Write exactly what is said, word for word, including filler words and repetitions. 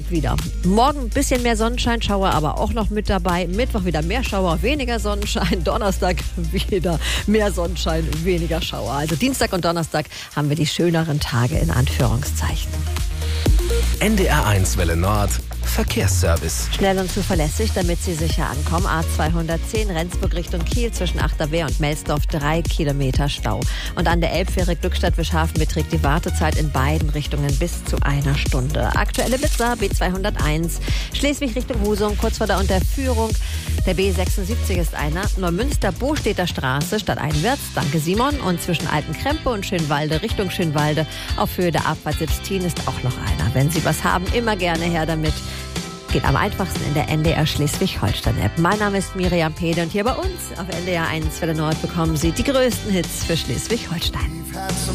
wieder. Morgen ein bisschen mehr Sonnenschein, Schauer aber auch noch mit dabei. Mittwoch wieder mehr Schauer, weniger Sonnenschein. Donnerstag wieder mehr Sonnenschein, weniger Schauer. Also Dienstag und Donnerstag haben wir die schöneren Tage in Anführungszeichen. N D R eins Welle Nord Verkehrsservice. Schnell und zuverlässig, damit Sie sicher ankommen. A zweihundertzehn Rendsburg Richtung Kiel zwischen Achterwehr und Melsdorf drei Kilometer Stau. Und an der Elbfähre Glückstadt-Wischhafen beträgt die Wartezeit in beiden Richtungen bis zu einer Stunde. Aktuelle Blitzer B zweihunderteins Schleswig Richtung Husum kurz vor der Unterführung. Der B sechsundsiebzig ist einer. Neumünster-Bostädter Straße stadteinwärts. Danke Simon. Und zwischen Altenkrempe und Schönwalde Richtung Schönwalde auf Höhe der Abfahrt Selbstin ist auch noch einer. Wenn Sie was haben, immer gerne her damit. Geht am einfachsten in der N D R Schleswig-Holstein-App. Mein Name ist Miriam Pede und hier bei uns auf N D R eins Welle Nord bekommen Sie die größten Hits für Schleswig-Holstein.